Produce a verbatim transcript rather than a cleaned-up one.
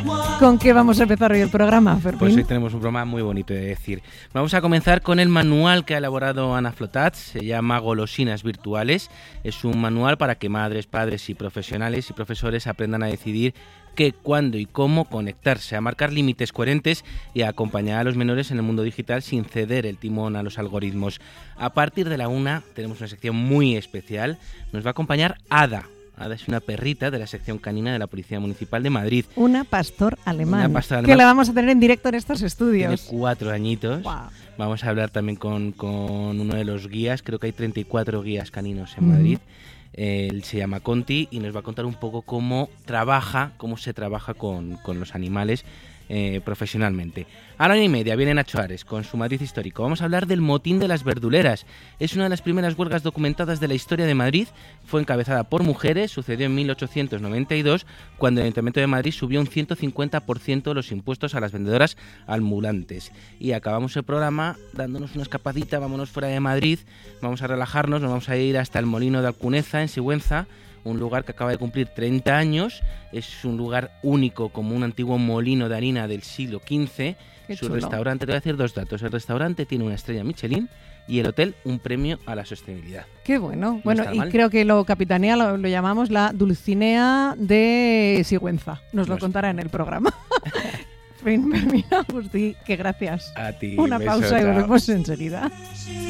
¿Con qué vamos a empezar hoy el programa, Fermín? Pues hoy tenemos un programa muy bonito de decir. Vamos a comenzar con el manual que ha elaborado Ana Flotats, se llama Golosinas Virtuales. Es un manual para que madres, padres y profesionales y profesores aprendan a decidir qué, cuándo y cómo conectarse, a marcar límites coherentes y a acompañar a los menores en el mundo digital sin ceder el timón a los algoritmos. A partir de la una tenemos una sección muy especial. Nos va a acompañar Ada. Ada es una perrita de la sección canina de la Policía Municipal de Madrid. Una pastor alemán, Una pastor alemán que la vamos a tener en directo en estos estudios. Tiene cuatro añitos. Wow. Vamos a hablar también con, con uno de los guías, creo que hay treinta y cuatro guías caninos en Madrid. Mm. Él se llama Conti y nos va a contar un poco cómo trabaja, cómo se trabaja con, con los animales eh, profesionalmente. A la una y media viene Nacho Ares con su Madrid histórico. Vamos a hablar del motín de las verduleras. Es una de las primeras huelgas documentadas de la historia de Madrid. Fue encabezada por mujeres, sucedió en mil ochocientos noventa y dos, cuando el Ayuntamiento de Madrid subió un ciento cincuenta por ciento los impuestos a las vendedoras ambulantes. Y acabamos el programa dándonos una escapadita, vámonos fuera de Madrid, vamos a relajarnos, nos vamos a ir hasta el Molino de Alcuneza, en Sigüenza, un lugar que acaba de cumplir treinta años, es un lugar único como un antiguo molino de harina del siglo quince. Qué Su chulo. restaurante, te voy a decir dos datos, el restaurante tiene una estrella Michelin y el hotel un premio a la sostenibilidad. Qué bueno. No Bueno, está y mal. creo que lo capitanea, lo, lo llamamos la Dulcinea de Sigüenza. Nos No lo está contará en el programa. Fermín Agustí, que gracias. A ti, Una beso, pausa y chao. volvemos enseguida.